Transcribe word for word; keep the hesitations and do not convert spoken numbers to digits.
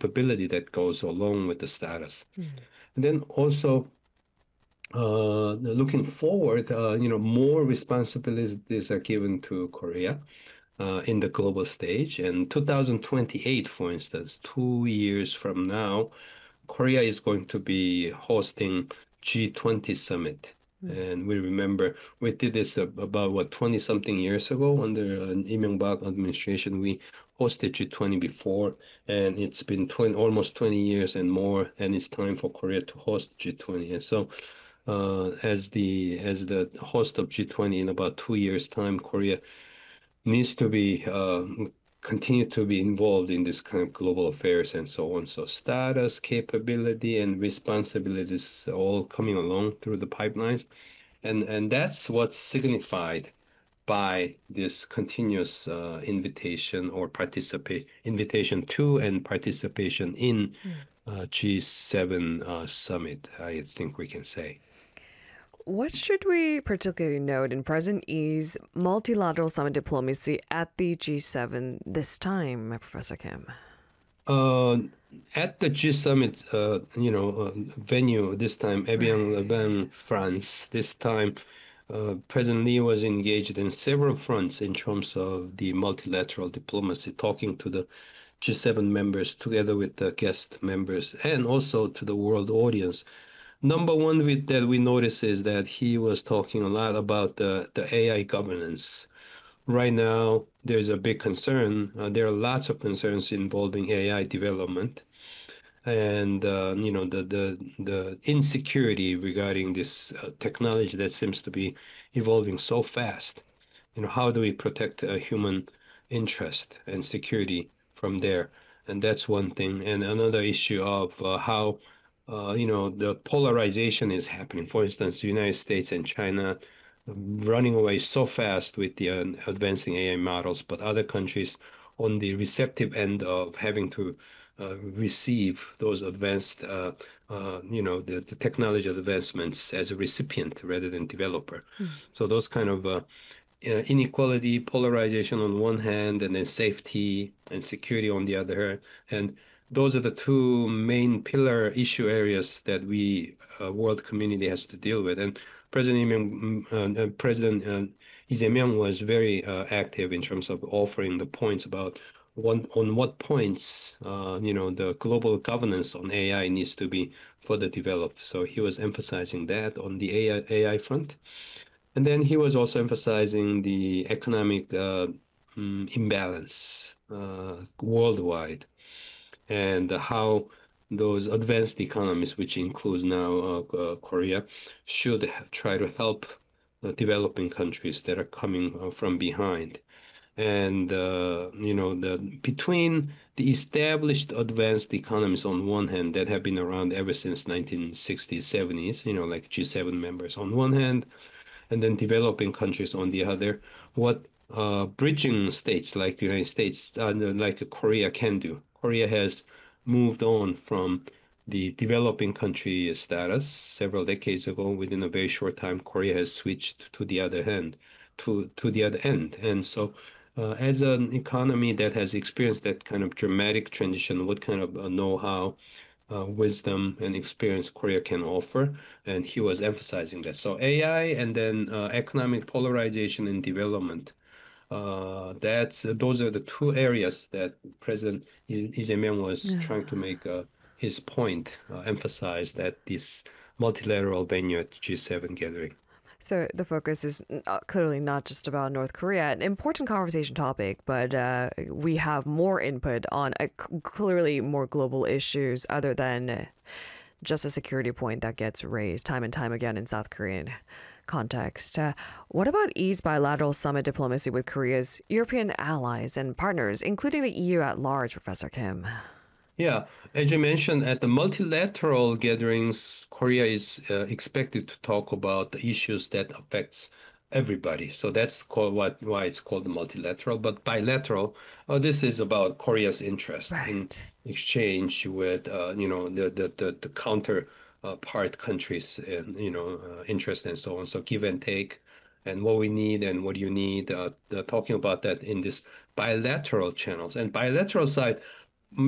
capability that goes along with the status. Mm. And then also uh, looking forward, uh, you know, more responsibilities are given to Korea uh, in the global stage. And two thousand twenty-eight, for instance, two years from now, Korea is going to be hosting G twenty summit. Mm. And we remember we did this about what twenty something years ago under an Lee Myung-bak administration. We hosted G twenty before, and it's been twenty, almost twenty years and more, and it's time for Korea to host G twenty. And so, uh, as the as the host of G twenty in about two years' time, Korea needs to be uh, continue to be involved in this kind of global affairs and so on. So status, capability, and responsibilities all coming along through the pipelines, and and that's what's signified by this continuous uh, invitation or participate invitation to and participation in uh, G seven uh, summit. I think we can say. What should we particularly note in President Lee's multilateral summit diplomacy at the G seven this time, Professor Kim? Uh, at the G summit, uh, you know, uh, venue this time, Evian-les-Bains, France. This time, uh, President Lee was engaged in several fronts in terms of the multilateral diplomacy, talking to the G seven members together with the guest members and also to the world audience. Number one with that we notice is that he was talking a lot about the, the A I governance. Right now, there's a big concern. Uh, there are lots of concerns involving A I development, and uh, you know the the the insecurity regarding this uh, technology that seems to be evolving so fast. You know, how do we protect uh, human interest and security from there? And that's one thing. And another issue of uh, how uh, you know the polarization is happening. For instance, the United States and China running away so fast with the uh, advancing A I models, but other countries on the receptive end of having to uh, receive those advanced, uh, uh, you know, the, the technology advancements as a recipient rather than developer. Mm. So those kind of uh, uh, inequality, polarization on one hand, and then safety and security on the other. And those are the two main pillar issue areas that we, uh, world community, has to deal with. And President Lee, uh, President uh, Lee Jae-myung was very uh, active in terms of offering the points about one, on what points, uh, you know, the global governance on A I needs to be further developed. So he was emphasizing that on the A I, A I front. And then he was also emphasizing the economic uh, um, imbalance uh, worldwide and how those advanced economies, which includes now uh, uh, Korea, should try to help uh, developing countries that are coming uh, from behind. And, uh, you know, the between the established advanced economies on one hand that have been around ever since nineteen sixties, seventies, you know, like G seven members on one hand, and then developing countries on the other, what uh, bridging states like the United States, uh, like Korea can do. Korea has moved on from the developing country status several decades ago. Within a very short time, Korea has switched to the other hand, to, to the other end. And so uh, as an economy that has experienced that kind of dramatic transition, what kind of uh, know-how, uh, wisdom, and experience Korea can offer? And he was emphasizing that. So A I and then uh, economic polarization and development. Uh, that's uh, those are the two areas that President Lee Jae-myung was yeah. trying to make uh, his point, uh, emphasize that this multilateral venue at G seven gathering. So the focus is clearly not just about North Korea, an important conversation topic, but uh, we have more input on a clearly more global issues other than just a security point that gets raised time and time again in South Korean context. Uh, what about E's bilateral summit diplomacy with Korea's European allies and partners, including the E U at large, Professor Kim? Yeah, as you mentioned, at the multilateral gatherings, Korea is uh, expected to talk about the issues that affects everybody. So that's called what why it's called multilateral. But bilateral, uh, this is about Korea's interest right. in exchange with uh, you know the the the, the counter uh, part countries and you know uh, interest and so on. So give and take, and what we need and what you need. Uh, talking about that in this bilateral channels and bilateral side.